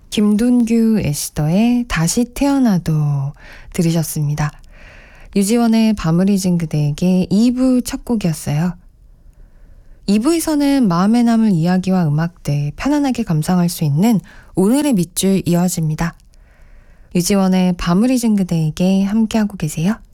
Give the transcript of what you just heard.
김돈규 에스더의 다시 태어나도 들으셨습니다. 유지원의 밤을 잊은 그대에게 2부 첫 곡이었어요. 2부에서는 마음에 남을 이야기와 음악들 편안하게 감상할 수 있는 오늘의 밑줄 이어집니다. 유지원의 밤을 잊은 그대에게 함께하고 계세요.